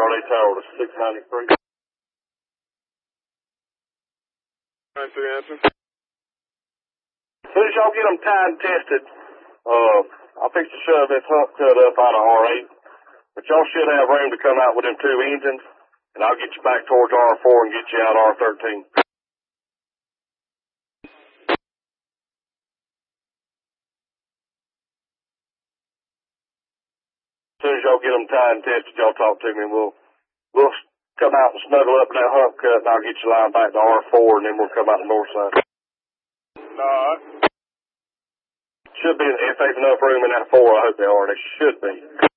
Charlie Tower to 693. 93 answer. As soon as y'all get them tied and tested, I'll fix to shove this hump cut up out of R8. But y'all should have room to come out with them 2 engines, and I'll get you back towards R4 and get you out R13. As soon as y'all get them tied and tested, y'all talk to me, and we'll come out and snuggle up in that hump cut, and I'll get you lined back to R4, and then we'll come out the north side. Alright. Should be, if there's enough room in that 4, I hope they are. They should be.